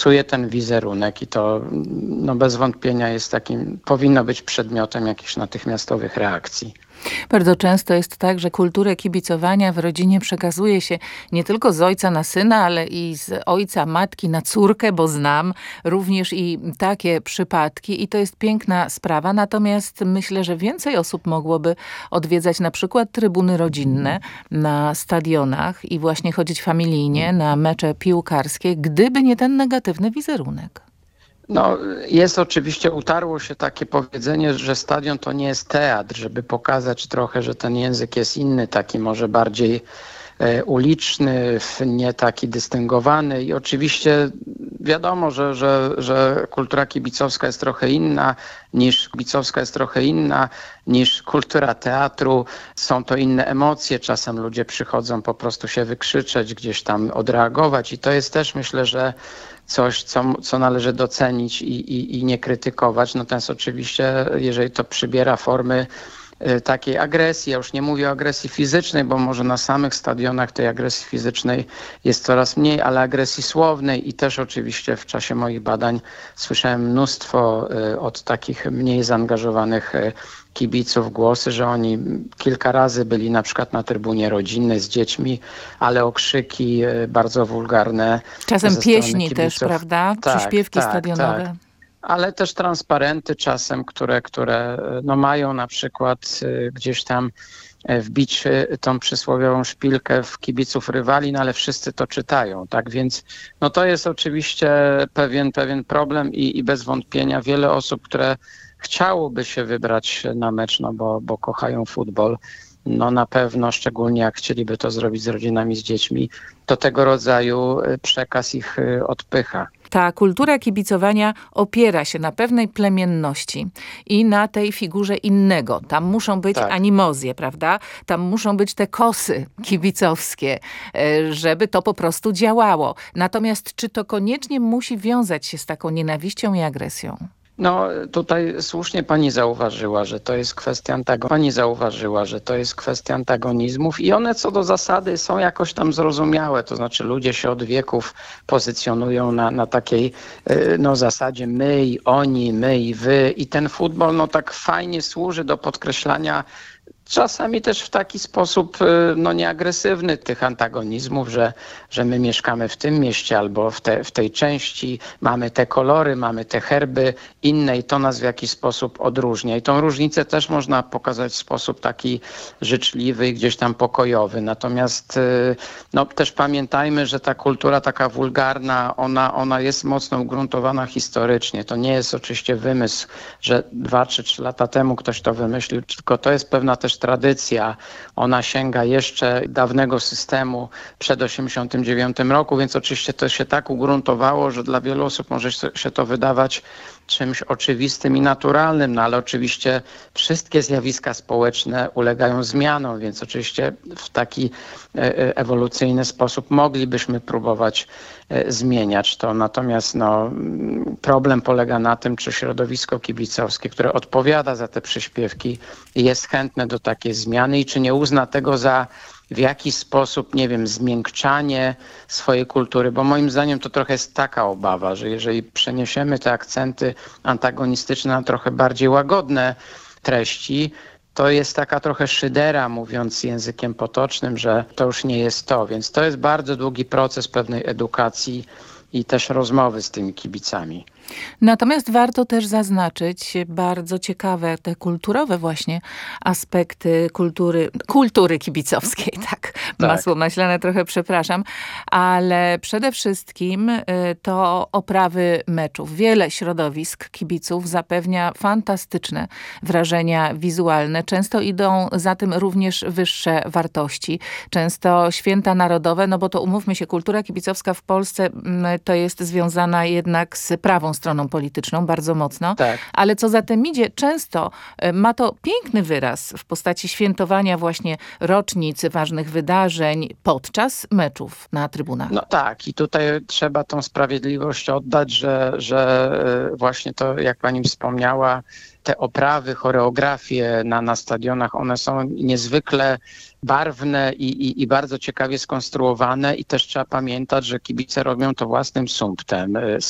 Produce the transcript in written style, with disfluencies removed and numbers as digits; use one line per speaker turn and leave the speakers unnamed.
psuje ten wizerunek i to bez wątpienia jest powinno być przedmiotem jakichś natychmiastowych reakcji.
Bardzo często jest tak, że kulturę kibicowania w rodzinie przekazuje się nie tylko z ojca na syna, ale i z ojca, matki na córkę, bo znam również i takie przypadki i to jest piękna sprawa. Natomiast myślę, że więcej osób mogłoby odwiedzać na przykład trybuny rodzinne na stadionach i właśnie chodzić familijnie na mecze piłkarskie, gdyby nie ten negatywny wizerunek.
Jest oczywiście, utarło się takie powiedzenie, że stadion to nie jest teatr, żeby pokazać trochę, że ten język jest inny, taki może bardziej uliczny, nie taki dystyngowany i oczywiście wiadomo, że kultura kibicowska jest trochę inna niż kultura teatru. Są to inne emocje, czasem ludzie przychodzą po prostu się wykrzyczeć, gdzieś tam odreagować i to jest też myślę, że coś, co należy docenić i nie krytykować. Natomiast oczywiście, jeżeli to przybiera formy takiej agresji, ja już nie mówię o agresji fizycznej, bo może na samych stadionach tej agresji fizycznej jest coraz mniej, ale agresji słownej i też oczywiście w czasie moich badań słyszałem mnóstwo od takich mniej zaangażowanych kibiców głosy, że oni kilka razy byli na przykład na trybunie rodzinnej z dziećmi, ale okrzyki bardzo wulgarne.
Czasem pieśni też, prawda?
Tak,
przyśpiewki stadionowe.
Tak. Ale też transparenty czasem, które mają na przykład gdzieś tam wbić tą przysłowiową szpilkę w kibiców rywali, ale wszyscy to czytają, tak? Więc to jest oczywiście pewien problem i bez wątpienia wiele osób, które chciałoby się wybrać na mecz, bo kochają futbol, na pewno, szczególnie jak chcieliby to zrobić z rodzinami, z dziećmi, to tego rodzaju przekaz ich odpycha.
Ta kultura kibicowania opiera się na pewnej plemienności i na tej figurze innego. Tam muszą być animozje, prawda? Tam muszą być te kosy kibicowskie, żeby to po prostu działało. Natomiast czy to koniecznie musi wiązać się z taką nienawiścią i agresją?
Tutaj słusznie pani zauważyła, że to jest kwestia antagonizmów i one co do zasady są jakoś tam zrozumiałe, to znaczy ludzie się od wieków pozycjonują na takiej zasadzie my i oni, my i wy i ten futbol tak fajnie służy do podkreślania czasami też w taki sposób nieagresywny tych antagonizmów, że my mieszkamy w tym mieście albo w tej części, mamy te kolory, mamy te herby inne i to nas w jakiś sposób odróżnia. I tą różnicę też można pokazać w sposób taki życzliwy i gdzieś tam pokojowy. Natomiast też pamiętajmy, że ta kultura taka wulgarna, ona jest mocno ugruntowana historycznie. To nie jest oczywiście wymysł, że 2 czy 3 lata temu ktoś to wymyślił, tylko to jest pewna też tradycja, ona sięga jeszcze dawnego systemu przed 1989 roku, więc oczywiście to się tak ugruntowało, że dla wielu osób może się to wydawać czymś oczywistym i naturalnym, ale oczywiście wszystkie zjawiska społeczne ulegają zmianom, więc oczywiście w taki ewolucyjny sposób moglibyśmy próbować zmieniać to. Natomiast problem polega na tym, czy środowisko kibicowskie, które odpowiada za te przyśpiewki, jest chętne do takiej zmiany i czy nie uzna tego za w jakiś sposób, zmiękczanie swojej kultury, bo moim zdaniem to trochę jest taka obawa, że jeżeli przeniesiemy te akcenty antagonistyczne na trochę bardziej łagodne treści, to jest taka trochę szydera, mówiąc językiem potocznym, że to już nie jest to. Więc to jest bardzo długi proces pewnej edukacji i też rozmowy z tymi kibicami.
Natomiast warto też zaznaczyć bardzo ciekawe te kulturowe właśnie aspekty kultury kibicowskiej, tak. Masło maślane trochę, przepraszam, ale przede wszystkim to oprawy meczów. Wiele środowisk kibiców zapewnia fantastyczne wrażenia wizualne. Często idą za tym również wyższe wartości. Często święta narodowe, bo to umówmy się, kultura kibicowska w Polsce to jest związana jednak z prawą stroną polityczną, bardzo mocno.
Tak.
Ale co za tym idzie, często ma to piękny wyraz w postaci świętowania właśnie rocznic, ważnych wydarzeń podczas meczów na trybunach.
Tak i tutaj trzeba tą sprawiedliwość oddać, że właśnie to, jak pani wspomniała, te oprawy, choreografie na stadionach, one są niezwykle barwne i bardzo ciekawie skonstruowane i też trzeba pamiętać, że kibice robią to własnym sumptem.